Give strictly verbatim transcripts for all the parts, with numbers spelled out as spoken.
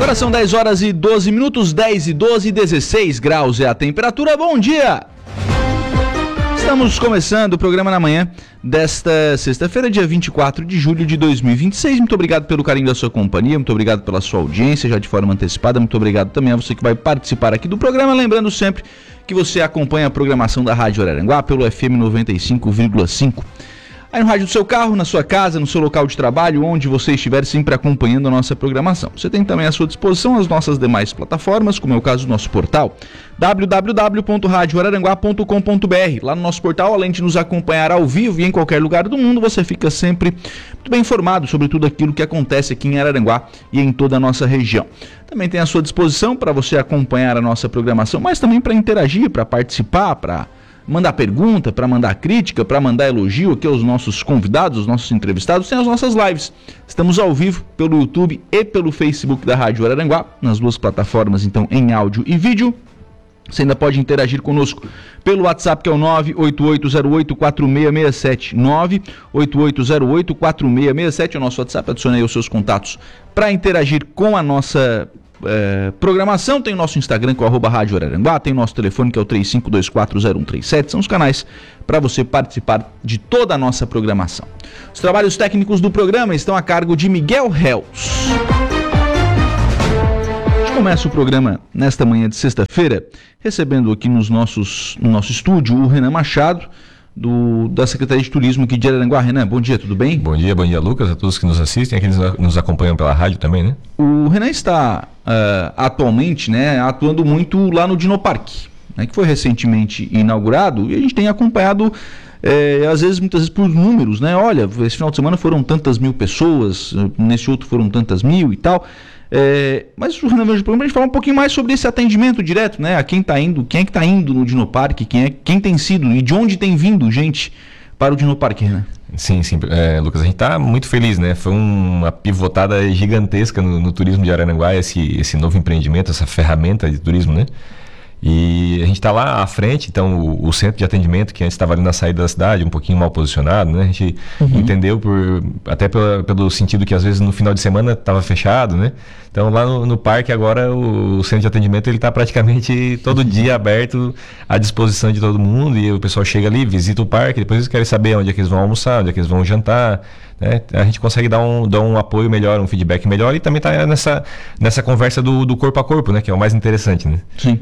Agora são dez horas e doze minutos, dez e doze, dezesseis graus é a temperatura. Bom dia! Estamos começando o programa na manhã desta sexta-feira, dia vinte e quatro de julho de dois mil e vinte e seis. Muito obrigado pelo carinho da sua companhia, muito obrigado pela sua audiência, já de forma antecipada. Muito obrigado também a você que vai participar aqui do programa. Lembrando sempre que você acompanha a programação da Rádio Araranguá pelo F M noventa e cinco vírgula cinco. Aí no rádio do seu carro, na sua casa, no seu local de trabalho, onde você estiver sempre acompanhando a nossa programação. Você tem também à sua disposição as nossas demais plataformas, como é o caso do nosso portal, w w w ponto rádio araranguá ponto com ponto b r. Lá no nosso portal, além de nos acompanhar ao vivo e em qualquer lugar do mundo, você fica sempre muito bem informado sobre tudo aquilo que acontece aqui em Araranguá e em toda a nossa região. Também tem à sua disposição para você acompanhar a nossa programação, mas também para interagir, para participar, para mandar pergunta, para mandar crítica, para mandar elogio aqui aos nossos convidados, os nossos entrevistados. Tem as nossas lives. Estamos ao vivo pelo YouTube e pelo Facebook da Rádio Araranguá, nas duas plataformas, então, em áudio e vídeo. Você ainda pode interagir conosco pelo WhatsApp, que é o nove oito oito zero oito quatro seis seis sete, nove oito oito zero oito quatro seis seis sete, é o nosso WhatsApp. Adicione aí os seus contatos para interagir com a nossa É, programação. Tem o nosso Instagram, que é o arroba Rádio Araranguá, tem o nosso telefone, que é o três cinco dois quatro zero um três sete. São os canais para você participar de toda a nossa programação. Os trabalhos técnicos do programa estão a cargo de Miguel Reus. A gente começa o programa nesta manhã de sexta-feira recebendo aqui nos nossos, no nosso estúdio o Renan Machado, Do, da Secretaria de Turismo aqui de Araranguá. Renan, bom dia, tudo bem? Bom dia, bom dia, Lucas, a todos que nos assistem, aqueles que nos acompanham pela rádio também, né? O Renan está uh, atualmente, né, atuando muito lá no Dinoparque, né, que foi recentemente inaugurado, e a gente tem acompanhado, é, às vezes, muitas vezes por números, né? Olha, esse final de semana foram tantas mil pessoas, nesse outro foram tantas mil e tal. É, mas o Renan veio para a gente falar um pouquinho mais sobre esse atendimento direto, né? A quem está indo, quem é que está indo no Dinoparque, quem é, quem tem sido e de onde tem vindo gente para o Dinoparque, Renan? Sim, sim, é, Lucas, a gente está muito feliz, né? Foi uma pivotada gigantesca no, no turismo de Araranguá, esse, esse novo empreendimento, essa ferramenta de turismo, né? E a gente está lá à frente, então o, o centro de atendimento que antes estava ali na saída da cidade, um pouquinho mal posicionado, né? A gente uhum. entendeu, por, até pela, pelo sentido que às vezes no final de semana estava fechado, né? Então lá no, no parque agora o, o centro de atendimento ele está praticamente todo dia aberto à disposição de todo mundo, e o pessoal chega ali, visita o parque, depois eles querem saber onde é que eles vão almoçar, onde é que eles vão jantar, né? A gente consegue dar um, dar um apoio melhor, um feedback melhor, e também está nessa, nessa conversa do, do corpo a corpo, né? Que é o mais interessante, né? Sim.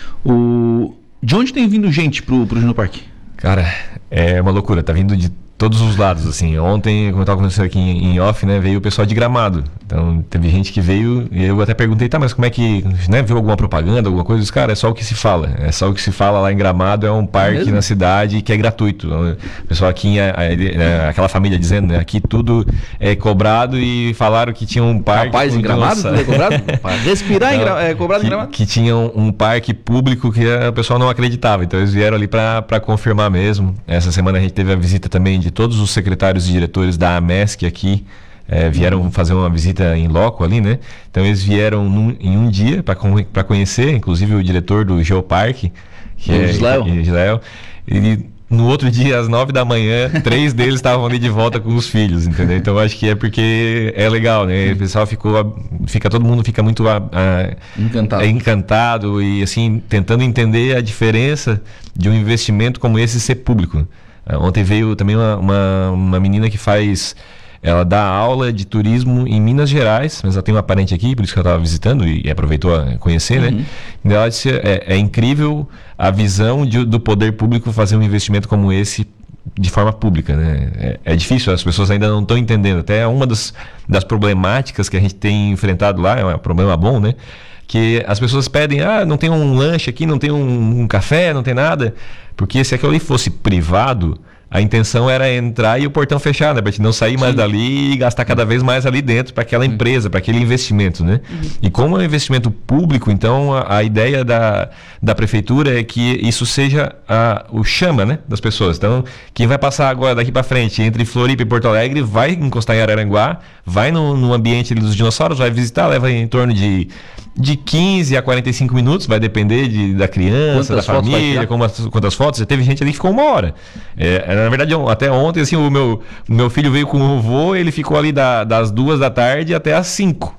O... De onde tem vindo gente pro, pro Dinoparque? Cara, é uma loucura, tá vindo de todos os lados, assim. Ontem, como eu estava conversando aqui em, em off, né, veio o pessoal de Gramado. Então, teve gente que veio e eu até perguntei, tá, mas como é que, né, viu alguma propaganda, alguma coisa? Cara, é só o que se fala. É só o que se fala lá em Gramado, é um parque é na cidade que é gratuito. O pessoal aqui, é, é, aquela família dizendo, né, aqui tudo é cobrado, e falaram que tinha um parque... Rapaz, em Gramado tudo é cobrado? Respirar não, em gra... é cobrado que, em Gramado? Que tinha um, um parque público que o pessoal não acreditava. Então, eles vieram ali para confirmar mesmo. Essa semana a gente teve a visita também de todos os secretários e diretores da AMESC aqui, é, vieram fazer uma visita em loco ali, né? Então eles vieram num, em um dia para conhecer, inclusive o diretor do Geoparque, que o é Israel. Ele, no outro dia, às nove da manhã, três deles estavam ali de volta com os filhos, entendeu? Então eu acho que é porque é legal, né? O pessoal ficou, fica, todo mundo fica muito a, a, encantado. É, encantado e assim, tentando entender a diferença de um investimento como esse ser público. Ontem veio também uma, uma, uma menina que faz, ela dá aula de turismo em Minas Gerais, mas ela tem uma parente aqui, por isso que ela estava visitando e aproveitou a conhecer, uhum. né? E ela disse, é, é incrível a visão de, do poder público fazer um investimento como esse de forma pública, né? É, é difícil, as pessoas ainda não estão entendendo. Até uma das, das problemáticas que a gente tem enfrentado lá, é um problema bom, né? Que as pessoas pedem, ah, não tem um lanche aqui, não tem um, um café, não tem nada. Porque se aquilo ali fosse privado, a intenção era entrar e o portão fechar, né? Para gente não sair Sim. mais dali e gastar cada vez mais ali dentro para aquela empresa, para aquele investimento, né? Uhum. E como é um investimento público, então a, a ideia da, da prefeitura é que isso seja a, o chama, né, das pessoas. Então, quem vai passar agora daqui para frente entre Floripa e Porto Alegre vai encostar em Araranguá, vai no, no ambiente dos dinossauros, vai visitar, leva em torno de, de quinze a quarenta e cinco minutos, vai depender de, da criança, quantas da família, como, quantas fotos. Já teve gente ali que ficou uma hora. É, na verdade, até ontem, assim, o meu, o meu filho veio com o vô, ele ficou ali da, das duas da tarde até às cinco.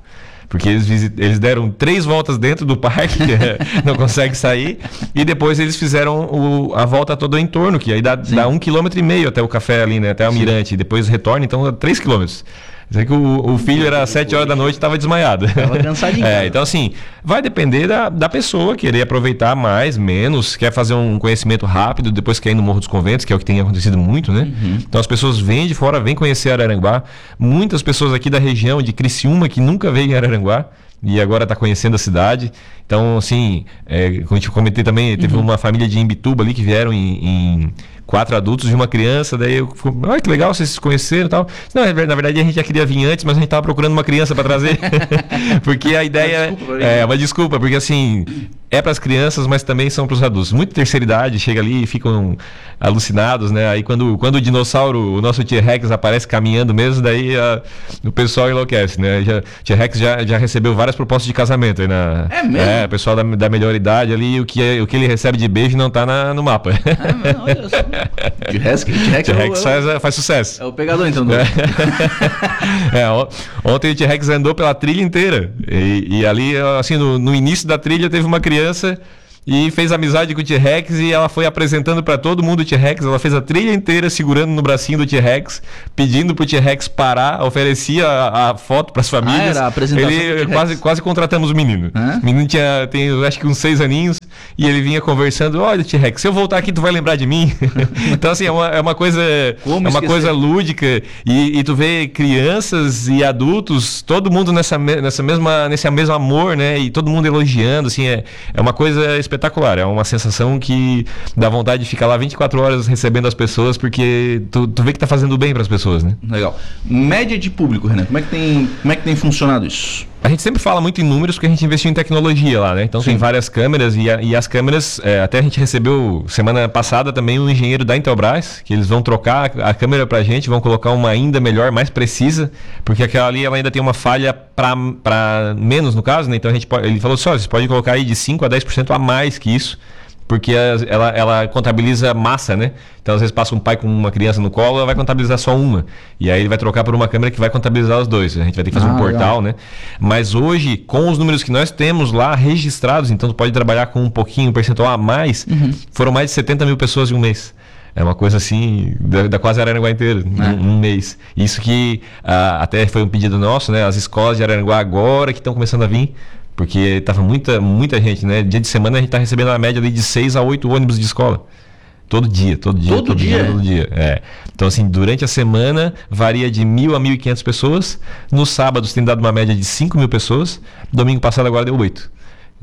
Porque eles, visit... eles deram três voltas dentro do parque, não consegue sair, e depois eles fizeram o... a volta toda em torno, que aí dá, dá um quilômetro e meio até o café ali, né? Até o Almirante, e depois retorna, então dá três quilômetros. Dizer que o, o filho era às sete horas da noite e estava desmaiado. Estava cansadinho. É, então, assim, vai depender da, da pessoa querer aproveitar mais, menos, quer fazer um conhecimento rápido, depois quer ir no Morro dos Conventos, que é o que tem acontecido muito, né? Uhum. Então, as pessoas vêm de fora, vêm conhecer Araranguá. Muitas pessoas aqui da região de Criciúma que nunca veio em Araranguá e agora está conhecendo a cidade. Então, assim, é, como eu comentei também, teve uhum. uma família de Imbituba ali que vieram em... em quatro adultos e uma criança, daí eu fico, olha que legal, vocês se conheceram e tal. Não, na verdade a gente já queria vir antes, mas a gente estava procurando uma criança para trazer, porque a ideia desculpa, é uma desculpa, porque assim, é para as crianças, mas também são para os adultos. Muita terceira idade chega ali e ficam alucinados, né? Aí quando, quando o dinossauro, o nosso T-Rex aparece caminhando mesmo, daí a, o pessoal enlouquece, né? Já, T-Rex já, já recebeu várias propostas de casamento aí na... É mesmo? É, o pessoal da, da melhor idade ali, o que, é, o que ele recebe de beijo não está na, no mapa. Ah, mano, olha só. T-Rex, T-Rex, T-Rex faz, faz sucesso. É o pegador, então. Do... É. É, ontem o T-Rex andou pela trilha inteira. E, e ali, assim, no, no início da trilha teve uma criança e fez amizade com o T-Rex e ela foi apresentando para todo mundo o T-Rex. Ela fez a trilha inteira segurando no bracinho do T-Rex, pedindo pro T-Rex parar, oferecia a, a foto para as famílias. Ah, era a apresentação ele do quase, quase contratamos o menino. Hã? O menino tinha, tem, eu acho que uns seis aninhos. E ele vinha conversando, olha, T-Rex, se eu voltar aqui, tu vai lembrar de mim? Então, assim, é uma, é uma coisa Como é uma esquecer? coisa lúdica. E, e tu vê crianças e adultos, todo mundo nessa, nessa mesma, nesse mesmo amor, né? E todo mundo elogiando, assim, é, é uma coisa espetacular. É uma sensação que dá vontade de ficar lá vinte e quatro horas recebendo as pessoas, porque tu, tu vê que tá fazendo bem para as pessoas, né? Legal. Média de público, Renan, como é que tem, como é que tem funcionado isso? A gente sempre fala muito em números porque a gente investiu em tecnologia lá, né? Então Sim. tem várias câmeras e, a, e as câmeras, é, até a gente recebeu semana passada também um engenheiro da Intelbras, que eles vão trocar a, a câmera pra gente, vão colocar uma ainda melhor, mais precisa, porque aquela ali ela ainda tem uma falha para menos no caso, né? Então a gente pode, ele falou só, vocês podem colocar aí de cinco a dez por cento a mais que isso, porque ela, ela contabiliza massa, né? Então, às vezes passa um pai com uma criança no colo, ela vai contabilizar só uma. E aí ele vai trocar por uma câmera que vai contabilizar os dois. A gente vai ter que fazer ah, um portal, legal. né? Mas hoje, com os números que nós temos lá registrados, então tu pode trabalhar com um pouquinho, um percentual a mais, uhum. foram mais de setenta mil pessoas em um mês. É uma coisa assim, da, da quase Araranguá inteira, é. um, um mês. Isso que ah, até foi um pedido nosso, né? As escolas de Araranguá agora que estão começando a vir, porque estava muita, muita gente, né? Dia de semana a gente está recebendo a média ali de seis a oito ônibus de escola. Todo dia, todo dia, todo, todo dia? dia, todo dia. É. Então, assim, durante a semana varia de mil a mil e quinhentas pessoas. Nos sábados tem dado uma média de cinco mil pessoas. Domingo passado agora deu oito.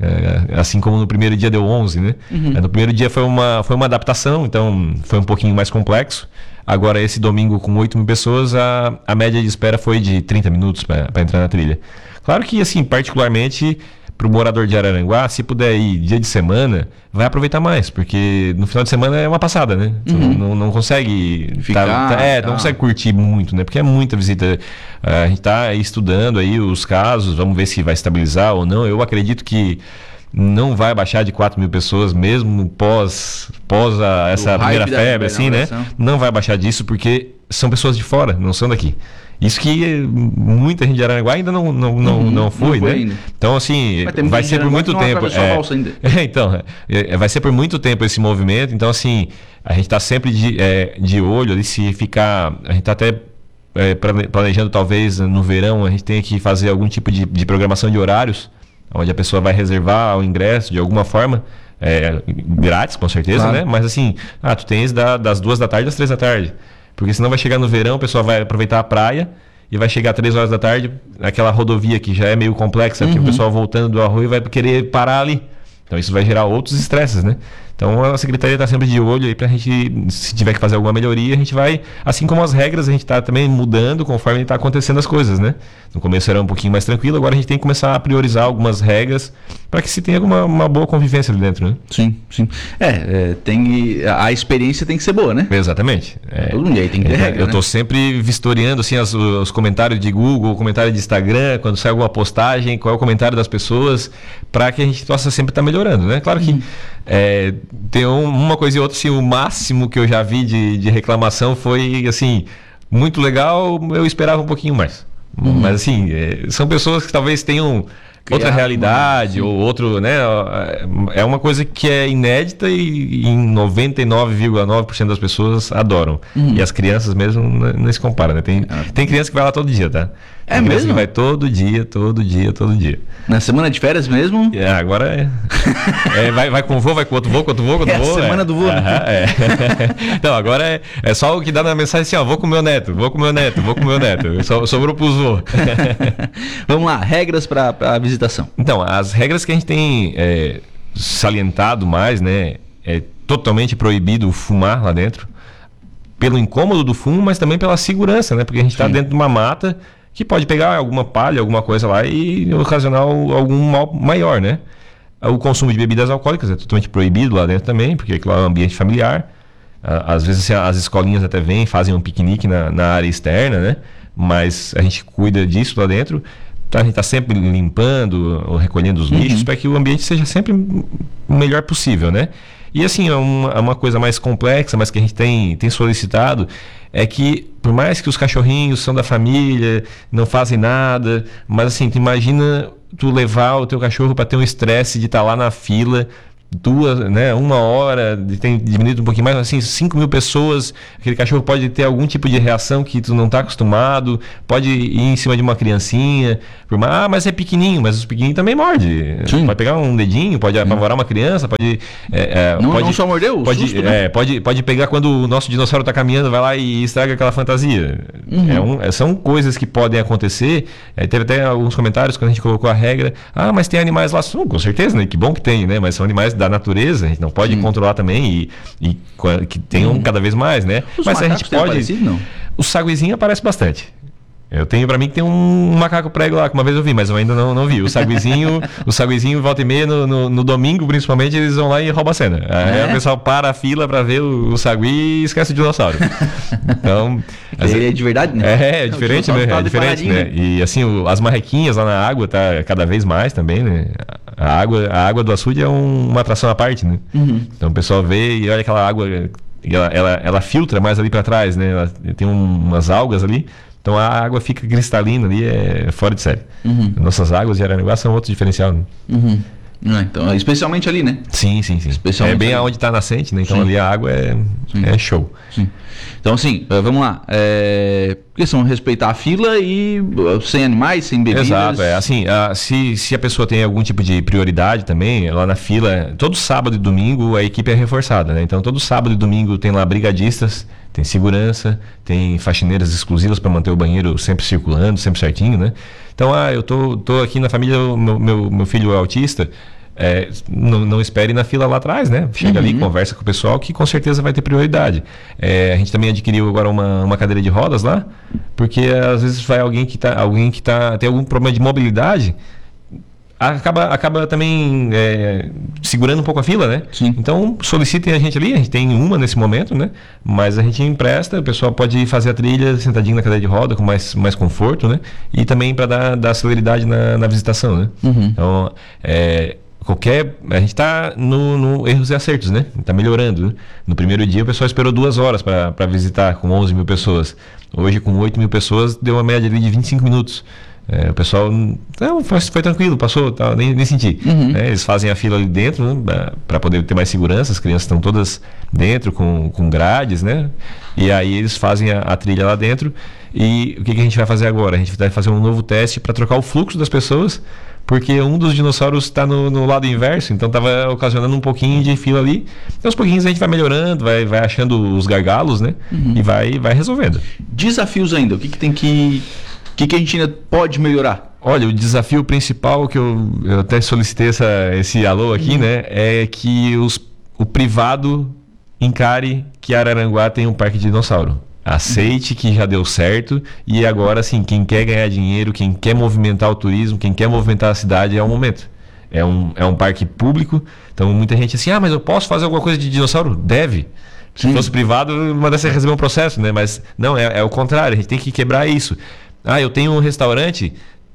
É, assim como no primeiro dia deu onze, né? Uhum. É, no primeiro dia foi uma, foi uma adaptação, então foi um pouquinho mais complexo. Agora, esse domingo com oito mil pessoas, a, a média de espera foi de trinta minutos para entrar na trilha. Claro que, assim, particularmente para o morador de Araranguá, se puder ir dia de semana, vai aproveitar mais, porque no final de semana é uma passada, né? Uhum. Não, não consegue ficar, tá, tá, é, não consegue curtir muito, né? Porque é muita visita. A gente está estudando aí os casos, vamos ver se vai estabilizar ou não. Eu acredito que não vai baixar de quatro mil pessoas, mesmo pós, pós a, essa primeira febre, assim, né? Não vai baixar disso, porque são pessoas de fora, não são daqui. Isso que muita gente de Araranguá ainda não, não, não, uhum, não foi, não foi né? Ainda. Então, assim, vai ser por muito tempo. É, então, é, vai ser por muito tempo esse movimento. Então, assim, a gente está sempre de, é, de olho ali, se ficar. A gente está até é, planejando, talvez, no verão, a gente tenha que fazer algum tipo de, de programação de horários, onde a pessoa vai reservar o ingresso de alguma forma. É, grátis, com certeza, claro. né? Mas assim, ah, tu tens da, das duas da tarde às três da tarde. Porque senão vai chegar no verão, o pessoal vai aproveitar a praia e vai chegar às três horas da tarde, aquela rodovia que já é meio complexa, uhum. porque o pessoal voltando do arroio vai querer parar ali. Então isso vai gerar outros estresses, né? Então a Secretaria está sempre de olho aí para a gente, se tiver que fazer alguma melhoria, a gente vai, assim como as regras, a gente está também mudando conforme está acontecendo as coisas, né? No começo era um pouquinho mais tranquilo, agora a gente tem que começar a priorizar algumas regras para que se tenha uma, uma boa convivência ali dentro, né? Sim, sim. É, é tem, a experiência tem que ser boa, né? Exatamente. É, todo mundo aí tem que ter é, regra, Eu né? estou sempre vistoriando assim, as, os comentários de Google, o comentário de Instagram, quando sai alguma postagem, qual é o comentário das pessoas, para que a gente possa sempre estar tá melhorando, né? Claro que hum. é, tem um, uma coisa e outra, assim, o máximo que eu já vi de, de reclamação foi, assim, muito legal, eu esperava um pouquinho mais. Uhum. Mas assim, é, são pessoas que talvez tenham outra realidade, ou outro, né? É uma coisa que é inédita e em noventa e nove vírgula nove por cento das pessoas adoram. Uhum. E as crianças mesmo não se comparam, né? Tem, é. tem criança que vai lá todo dia, tá? É mesmo? Que vai todo dia, todo dia, todo dia. Na semana de férias mesmo? É, agora é. é vai, vai com o vô, vai com outro vô, com outro vô, com outro é vô. É a semana é. do vô. Aham, é. Então, agora é, é só o que dá na mensagem assim, ó, vou com meu neto, vou com meu neto, vou com meu neto. So, sobrou pros vô. Vamos lá, regras para a visitação. Então, as regras que a gente tem é, salientado mais, né? É totalmente proibido fumar lá dentro. Pelo incômodo do fumo, mas também pela segurança, né? Porque a gente está dentro de uma mata que pode pegar alguma palha, alguma coisa lá e ocasionar algum mal maior, né? O consumo de bebidas alcoólicas é totalmente proibido lá dentro também, porque aquilo é um ambiente familiar. Às vezes assim, as escolinhas até vêm, fazem um piquenique na, na área externa, né? Mas a gente cuida disso lá dentro. A gente está sempre limpando, ou recolhendo os lixos, uhum. para que o ambiente seja sempre o melhor possível, né? E assim, é uma, uma coisa mais complexa, mas que a gente tem, tem solicitado, é que por mais que os cachorrinhos são da família, não fazem nada, mas assim, tu imagina tu levar o teu cachorro para ter um estresse de estar tá lá na fila, duas, né, uma hora, de ter diminuído um pouquinho mais, assim, cinco mil pessoas, aquele cachorro pode ter algum tipo de reação que tu não está acostumado, pode ir em cima de uma criancinha, por uma, ah, mas é pequenininho, mas os pequenininhos também morde. Sim. Pode pegar um dedinho, pode apavorar uma criança, pode... É, é, não, pode, não só mordeu, pode, susto, né? é, pode, pode pegar quando o nosso dinossauro está caminhando, vai lá e estraga aquela fantasia. Uhum. É um, são coisas que podem acontecer. É, teve até alguns comentários quando a gente colocou a regra, ah, mas tem animais lá, Sim, com certeza, né? Que bom que tem, né? Mas são animais da natureza, a gente não pode hum. controlar também e, e que tenham hum. cada vez mais, né? Os Mas a gente pode... Não? O saguizinho aparece bastante. Eu tenho pra mim que tem um macaco prego lá, que uma vez eu vi, mas eu ainda não, não vi. O saguizinho, o saguizinho volta e meia, no, no, no domingo principalmente, eles vão lá e roubam a cena. Aí é? o pessoal para a fila pra ver o, o sagui e esquece o dinossauro. Então... Ele assim, é de verdade, né? É, é diferente, né? É diferente, né? E assim, o, as marrequinhas lá na água tá cada vez mais também, né? A água, a água do açude é um, uma atração à parte, né? Uhum. Então o pessoal vê e olha aquela água, ela, ela, ela filtra mais ali pra trás, né? Ela tem um, umas algas ali. Então a água fica cristalina ali, é fora de série. Uhum. Nossas águas de Araranguá são outro diferencial, né? Uhum. Ah, então, especialmente ali, né? Sim, sim, sim. Especialmente é bem ali. aonde está a nascente, né? Então sim. ali a água é, é show. Sim. Então, assim, vamos lá. É... questão de respeitar a fila e sem animais, sem bebidas. Exato, é. Assim, a, se, se a pessoa tem algum tipo de prioridade também, lá na fila, todo sábado e domingo a equipe é reforçada, né? Então, todo sábado e domingo tem lá brigadistas, tem segurança, tem faxineiras exclusivas para manter o banheiro sempre circulando, sempre certinho, né? Então, ah, eu tô, tô aqui na família, meu, meu, meu filho é autista, é, não, não espere na fila lá atrás, né? Chega uhum. ali, conversa com o pessoal que com certeza vai ter prioridade. É, a gente também adquiriu agora uma, uma cadeira de rodas lá, porque às vezes vai alguém que, tá, alguém que tá, tem algum problema de mobilidade, acaba, acaba também é, segurando um pouco a fila, né? Sim. Então solicitem a gente ali, a gente tem uma nesse momento, né? Mas a gente empresta, o pessoal pode fazer a trilha sentadinho na cadeira de roda com mais, mais conforto, né? E também para dar, dar celeridade na, na visitação, né? Uhum. Então, é, qualquer... A gente está no, no erros e acertos, né? Está melhorando, né? No primeiro dia o pessoal esperou duas horas para visitar com onze mil pessoas. Hoje com oito mil pessoas deu uma média ali de vinte e cinco minutos. É, o pessoal não, foi, foi tranquilo, passou, tá, nem, nem senti. Uhum. Né? Eles fazem a fila ali dentro, né, para poder ter mais segurança. As crianças estão todas dentro com, com grades, né? E aí eles fazem a, a trilha lá dentro. E o que, que a gente vai fazer agora? A gente vai fazer um novo teste para trocar o fluxo das pessoas, porque um dos dinossauros está no, no lado inverso, então estava ocasionando um pouquinho de fila ali. Então aos pouquinhos a gente vai melhorando, vai, vai achando os gargalos, né? Uhum. E vai, vai resolvendo. Desafios ainda, o que, que tem que... O que, que a gente ainda pode melhorar? Olha, o desafio principal que eu, eu até solicitei essa, esse alô aqui, uhum. né? É que os, o privado encare que Araranguá tem um parque de dinossauro. Aceite que já deu certo e agora, assim, quem quer ganhar dinheiro, quem quer movimentar o turismo, quem quer movimentar a cidade é o momento. É um, é um parque público, então muita gente assim, ah, mas eu posso fazer alguma coisa de dinossauro? Deve. Se Sim. fosse privado, mandasse receber um processo, né? Mas não, é, é o contrário, a gente tem que quebrar isso. Ah, eu tenho um restaurante,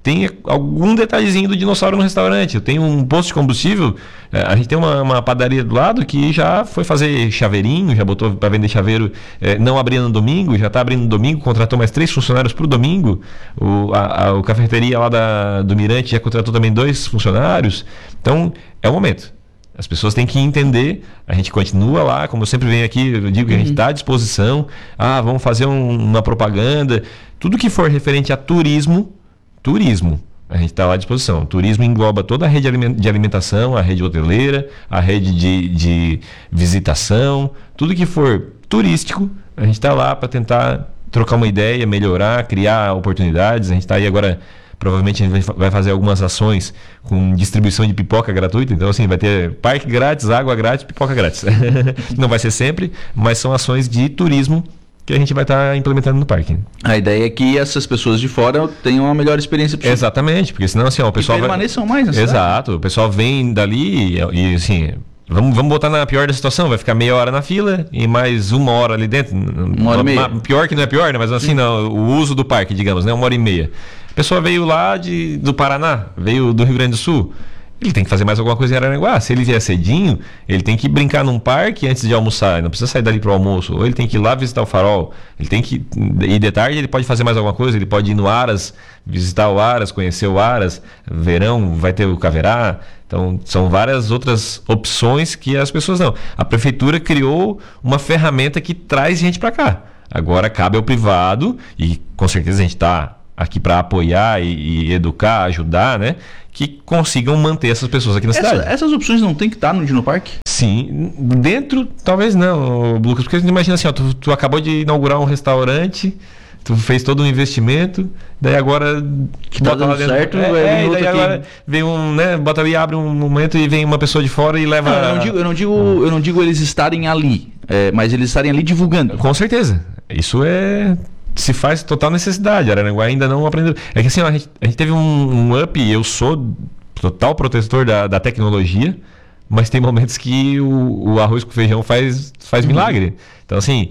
tem algum detalhezinho do dinossauro no restaurante. Eu tenho um posto de combustível, a gente tem uma, uma padaria do lado que já foi fazer chaveirinho, já botou para vender chaveiro, é, não abrindo no domingo, já está abrindo no domingo, contratou mais três funcionários para o domingo. O, a, a, o cafeteria lá da, do Mirante já contratou também dois funcionários. Então, é o momento. As pessoas têm que entender, a gente continua lá, como eu sempre venho aqui, eu digo que a gente está à disposição. Ah, vamos fazer um, uma propaganda. Tudo que for referente a turismo, turismo, a gente está lá à disposição. Turismo engloba toda a rede de alimentação, a rede hoteleira, a rede de, de visitação, tudo que for turístico, a gente está lá para tentar trocar uma ideia, melhorar, criar oportunidades. A gente está aí agora, provavelmente a gente vai fazer algumas ações com distribuição de pipoca gratuita. Então, assim, vai ter parque grátis, água grátis, pipoca grátis. Não vai ser sempre, mas são ações de turismo que a gente vai estar tá implementando no parque. A ideia é que essas pessoas de fora tenham uma melhor experiência possível. Exatamente, porque senão assim, ó, o pessoal e permaneçam vai... mais na cidade. Exato, o pessoal vem dali e, e assim, vamos, vamos botar na pior da situação, vai ficar meia hora na fila e mais uma hora ali dentro. Uma hora e meia. Pior que não é pior, né? Mas assim, não, o uso do parque, digamos, né? Uma hora e meia. A pessoa veio lá de, do Paraná, veio do Rio Grande do Sul. Ele tem que fazer mais alguma coisa em Araranguá. Se ele vier cedinho, ele tem que brincar num parque antes de almoçar. Ele não precisa sair dali para o almoço. Ou ele tem que ir lá visitar o Farol. Ele tem que ir de tarde, ele pode fazer mais alguma coisa. Ele pode ir no Aras, visitar o Aras, conhecer o Aras. Verão vai ter o Caverá. Então, são várias outras opções que as pessoas não. A prefeitura criou uma ferramenta que traz gente para cá. Agora cabe ao privado, e com certeza a gente está aqui para apoiar e, e educar, ajudar, né? Que consigam manter essas pessoas aqui na Essa, cidade. Essas opções não tem que estar no Dinoparque? Sim, dentro talvez não, Lucas, porque a gente imagina assim, ó, tu, tu acabou de inaugurar um restaurante, tu fez todo um investimento, daí agora que tá dando certo, é, é, é, daí agora vem um, né, bota ali, abre um momento e vem uma pessoa de fora e leva... Não, eu não digo, eu não digo, eu não digo eles estarem ali, é, mas eles estarem ali divulgando. Com certeza, isso é... se faz total necessidade. Araranguá ainda não aprendeu. É que assim, ó, a, gente, a gente teve um, um up, e eu sou total protetor da, da tecnologia, mas tem momentos que o, o arroz com feijão faz, faz milagre. Então assim,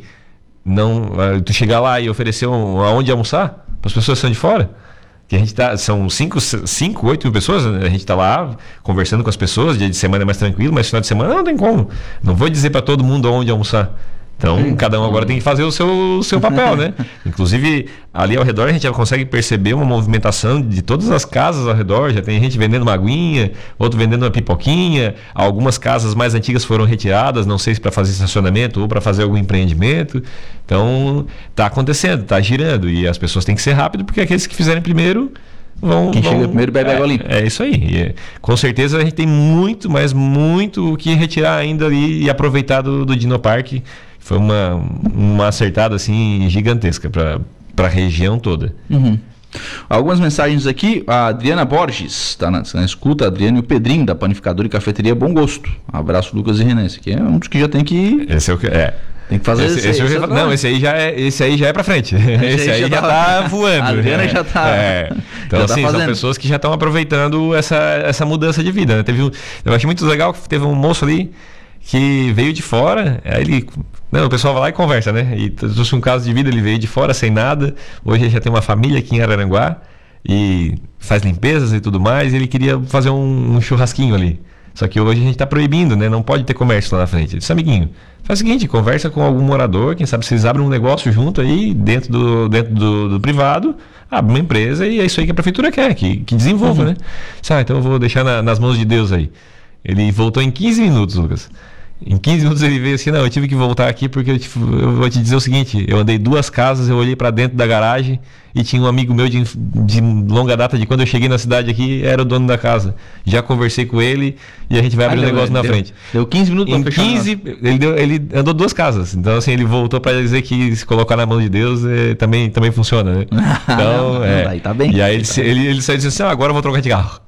não, tu chegar lá e oferecer um, aonde almoçar para as pessoas que são de fora, que a gente tá, são cinco, oito mil pessoas, a gente está lá conversando com as pessoas, dia de semana é mais tranquilo, mas final de semana não tem como. Não vou dizer para todo mundo aonde almoçar. Então, cada um agora tem que fazer o seu, o seu papel, né? Inclusive, ali ao redor a gente já consegue perceber uma movimentação de todas as casas ao redor. Já tem gente vendendo uma aguinha, outro vendendo uma pipoquinha. Algumas casas mais antigas foram retiradas, não sei se para fazer estacionamento ou para fazer algum empreendimento. Então, está acontecendo, está girando. E as pessoas têm que ser rápido, porque aqueles que fizerem primeiro... Vão, Quem vão, chega primeiro bebe é, água limpa. É isso aí. E, com certeza a gente tem muito, mas muito o que retirar ainda ali e aproveitar do, do Dinoparque. Foi uma, uma acertada assim gigantesca para a região toda. Uhum. Algumas mensagens aqui. A Adriana Borges está na, na escuta. A Adriana e o Pedrinho, da Panificadora e Cafeteria Bom Gosto. Abraço, Lucas e René. Esse aqui é um dos que já tem que... Esse é o que... É. Tem que fazer esse, esse, esse, esse é Não, esse aí já é, esse aí já é pra frente. Esse, esse aí, aí já, já tá voando. A Adriana é, já tá. É. Então, já assim, tá são pessoas que já estão aproveitando essa, essa mudança de vida. Né? Teve um, eu achei muito legal que teve um moço ali que veio de fora, aí ele. Não, o pessoal vai lá e conversa, né? E trouxe um caso de vida, ele veio de fora sem nada. Hoje ele já tem uma família aqui em Araranguá e faz limpezas e tudo mais. E ele queria fazer um, um churrasquinho ali. Só que hoje a gente está proibindo, né? Não pode ter comércio lá na frente. Ele disse, amiguinho, faz o seguinte, conversa com algum morador, quem sabe vocês abrem um negócio junto aí, dentro do, dentro do, do privado, abre uma empresa e é isso aí que a prefeitura quer, que, que desenvolva, uhum. né? Ah, então eu vou deixar na, nas mãos de Deus aí. Ele voltou em quinze minutos, Lucas. Em quinze minutos ele veio assim, não, eu tive que voltar aqui porque eu, te, eu vou te dizer o seguinte, eu andei duas casas, eu olhei para dentro da garagem e tinha um amigo meu de, de longa data, de quando eu cheguei na cidade aqui, era o dono da casa. Já conversei com ele e a gente vai abrir o um negócio na deu, frente. Deu quinze minutos em pra fechar. quinze, ele, deu, ele andou duas casas, então assim, ele voltou para dizer que se colocar na mão de Deus é, também, também funciona, né? Então, não, é, não, daí tá bem. E aí ele, tá ele, ele, ele saiu dizendo assim, ah, agora eu vou trocar de carro.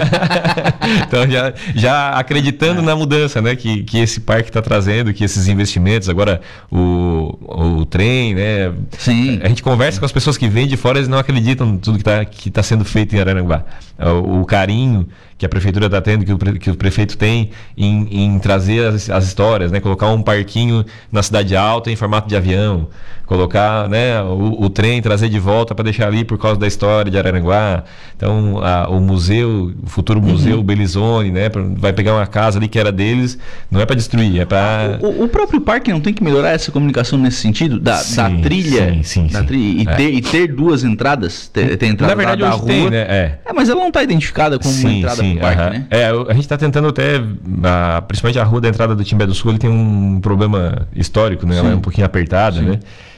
Então já, já acreditando é. na mudança, né, que, que esse parque está trazendo, que esses investimentos, agora o, o trem, né? Sim. A gente conversa com as pessoas que vêm de fora, eles não acreditam em tudo que está que tá sendo feito em Araranguá. o, o carinho que a prefeitura está tendo, que o, pre, que o prefeito tem em, em trazer as, as histórias, né? Colocar um parquinho na Cidade Alta em formato de avião, colocar, né, o, o trem, trazer de volta para deixar ali por causa da história de Araranguá. Então, a, o museu, o futuro museu uhum. Belizone, né, vai pegar uma casa ali que era deles, não é para destruir, é para... O, o próprio parque não tem que melhorar essa comunicação nesse sentido? Da, sim, da trilha? Sim, sim, da sim. Trilha, e, é. ter, e ter duas entradas? Ter, ter entrada Na verdade, da, da hoje rua. tem, né? É. é, mas ela não está identificada como sim, uma entrada sim, para o parque, uh-huh. né? É, a gente está tentando até, a, principalmente a rua da entrada do Timbé do Sul, ele tem um problema histórico, né? Ela é um pouquinho apertada, sim. né?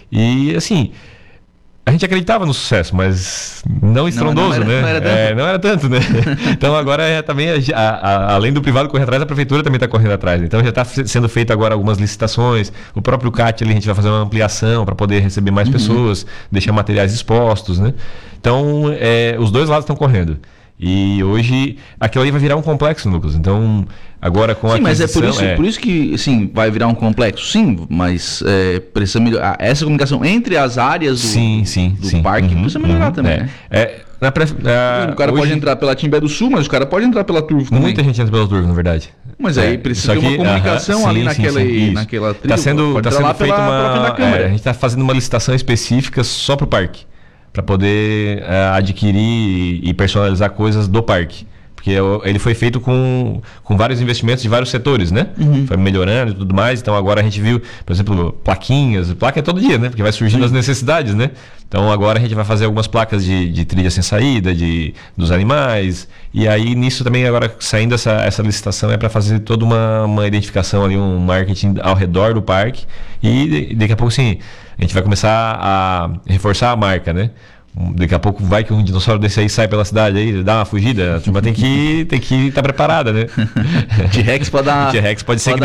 E, assim, a gente acreditava no sucesso, mas não estrondoso, não, não era, né? Não era tanto, é, não era tanto né? Então, agora, é, também, a, a, além do privado correr atrás, a prefeitura também está correndo atrás. Então, já está sendo feito agora algumas licitações. O próprio C A T, ali, a gente vai fazer uma ampliação para poder receber mais uhum. pessoas, deixar materiais expostos, né? Então, é, os dois lados estão correndo. E hoje aquilo aí vai virar um complexo, Lucas. Então, agora com a Sim, mas é por isso, é... por isso que, assim, vai virar um complexo, sim, mas é, precisa melhorar. Essa comunicação entre as áreas do, sim, sim, do sim. parque uhum, precisa melhorar uhum, também, é. né? É, na pre... na... O cara hoje... pode entrar pela Timbé do Sul, mas o cara pode entrar pela Turvo também. Muita gente entra pela Turvo, na verdade. Mas aí é, precisa ter que, uma comunicação uh-huh, ali sim, naquela, sim, sim, naquela trilha. Está sendo, tá sendo feita uma... É, a gente está fazendo uma licitação específica só para o parque, para poder uh, adquirir e personalizar coisas do parque. Porque ele foi feito com, com vários investimentos de vários setores, né? Uhum. Foi melhorando e tudo mais. Então agora a gente viu, por exemplo, plaquinhas. Placa é todo dia, né? Porque vai surgindo Sim. as necessidades, né? Então agora a gente vai fazer algumas placas de, de trilha sem saída, de, dos animais. E aí nisso também agora saindo essa, essa licitação é para fazer toda uma, uma identificação ali, um marketing ao redor do parque. E daqui a pouco sim, a gente vai começar a reforçar a marca, né? Daqui a pouco vai que um dinossauro desse aí sai pela cidade aí, dá uma fugida, a turma tem que tem que estar preparada, né? T-Rex pode dar T-Rex pode ser pode que